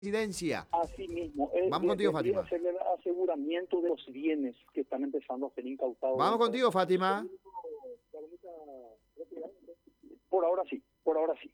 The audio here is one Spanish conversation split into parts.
residencia. Así mismo, Vamos contigo, debería Fátima. hacer el aseguramiento de los bienes que están empezando a ser incautados Vamos dentro de contigo, Fátima. Por ahora sí, por ahora sí.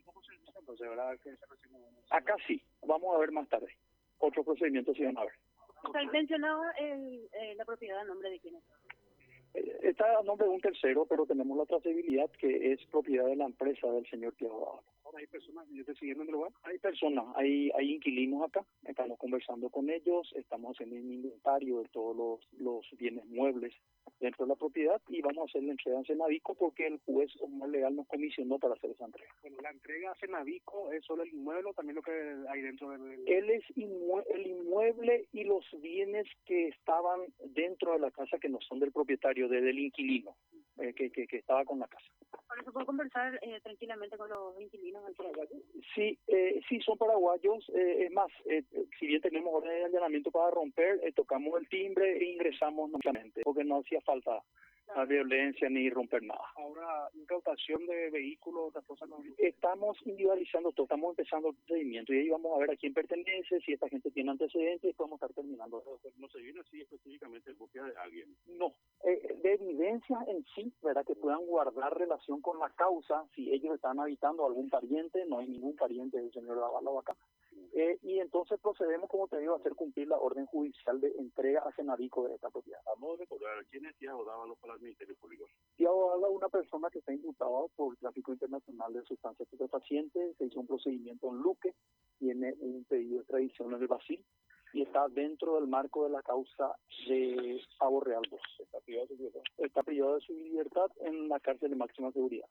Acá sí, vamos a ver más tarde. Otros procedimientos sí van a ver. Mencionaba la propiedad a nombre de quién es. Está a nombre de un tercero, pero tenemos la trazabilidad que es propiedad de la empresa del señor Teodoro. Ahora hay personas, yo estoy siguiendo en el lugar. Hay personas, hay inquilinos acá, estamos conversando con ellos, estamos haciendo un inventario de todos los bienes muebles dentro de la propiedad y vamos a hacer la entrega en Cenavico porque el juez Omar Legal nos comisionó para hacer esa entrega. Bueno, la entrega a Cenavico es solo el inmueble o también lo que hay dentro del... Él es el inmueble y los bienes que estaban dentro de la casa que no son del propietario, del inquilino que estaba con la casa. Por eso puedo conversar tranquilamente con los inquilinos. Sí, sí, son paraguayos. Es más, si bien tenemos orden de allanamiento para romper, tocamos el timbre e ingresamos nuevamente, porque no hacía falta la violencia ni romper nada. Ahora, incautación de vehículos, otras cosas no. Estamos individualizando todo, estamos empezando el procedimiento y ahí vamos a ver a quién pertenece, si esta gente tiene antecedentes y podemos estar terminando. No se viene así específicamente en búsqueda de alguien. No, de evidencia en sí, ¿verdad? Que puedan guardar relación con la causa, si ellos están habitando algún pariente, no hay ningún pariente del señor Dávalos acá. Y entonces procedemos, como te digo, a hacer cumplir la orden judicial de entrega a Cenavico de esta propiedad. Vamos a recordar, ¿quién es Thiago Dávalos para el Ministerio Público? Thiago Dávalos es una persona que está imputada por tráfico internacional de sustancias estupefacientes, se hizo un procedimiento en Luque, tiene un pedido de extradición en el Brasil y está dentro del marco de la causa de Pavo Real 2. Está privado de su libertad en la cárcel de máxima seguridad.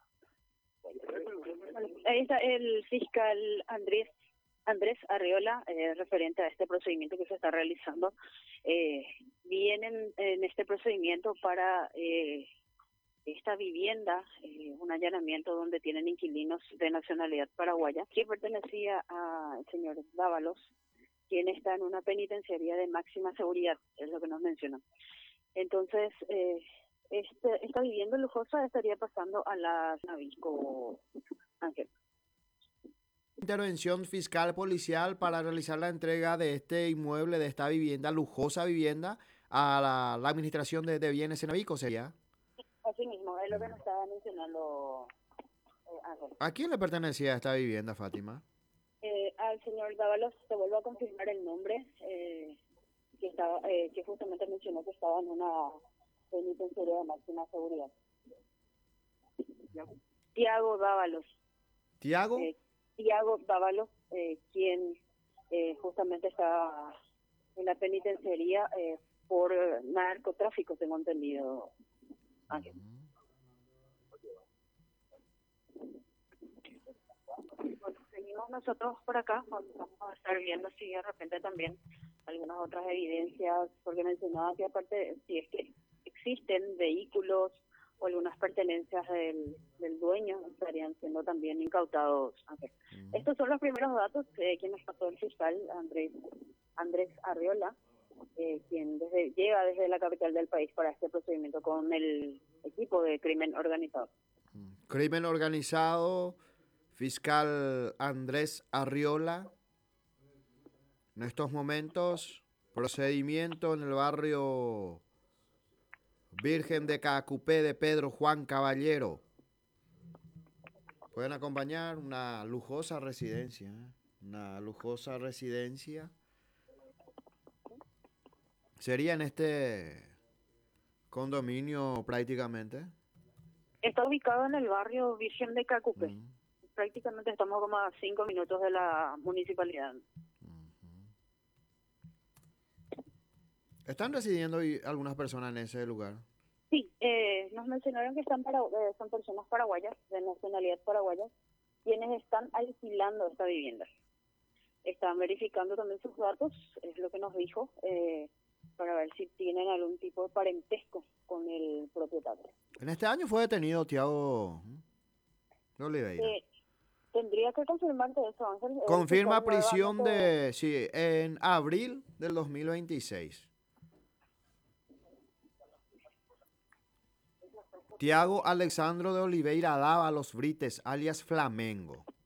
Ahí está el fiscal Andrés Arriola, referente a este procedimiento que se está realizando. Vienen en este procedimiento para esta vivienda, un allanamiento donde tienen inquilinos de nacionalidad paraguaya, que pertenecía al señor Dávalos, quien está en una penitenciaría de máxima seguridad, es lo que nos mencionan. Entonces, esta vivienda lujosa estaría pasando a la Cenavico, Ángel. Intervención fiscal policial para realizar la entrega de este inmueble, de esta vivienda, lujosa vivienda, a la administración de bienes Cenavico, ¿sería? Así mismo, es lo que nos estaba mencionando Ángel. ¿A quién le pertenecía esta vivienda, Fátima? Al señor Dávalos, te vuelvo a confirmar el nombre, que justamente mencionó que estaba en una penitenciaría de máxima seguridad. Thiago Dávalos. ¿Tiago? Thiago Dávalos, quien justamente está en la penitenciaría por narcotráfico, tengo entendido, Ángel. Bueno, seguimos nosotros por acá, vamos a estar viendo si de repente también algunas otras evidencias, porque mencionaba que aparte, si es que existen vehículos o algunas pertenencias del dueño, estarían siendo también incautados. Estos son los primeros datos que nos pasó el fiscal Andrés Arriola, quien llega desde la capital del país para este procedimiento con el equipo de crimen organizado. Crimen organizado, fiscal Andrés Arriola. En estos momentos, procedimiento en el barrio Virgen de Cacupé de Pedro Juan Caballero. Pueden acompañar una lujosa residencia, una lujosa residencia. ¿Sería en este condominio prácticamente? Está ubicado en el barrio Virgen de Cacupé. Prácticamente estamos como a 5 minutos de la municipalidad. ¿Están residiendo algunas personas en ese lugar? Sí, nos mencionaron que son personas paraguayas, de nacionalidad paraguaya, quienes están alquilando esta vivienda. Están verificando también sus datos, es lo que nos dijo, para ver si tienen algún tipo de parentesco con el propietario. En este año fue detenido Thiago Oliveira. Tendría que confirmarte eso, Ángel. Confirma prisión en abril del 2026. Thiago Alexandro de Oliveira Dávalos Brites, alias Flamengo.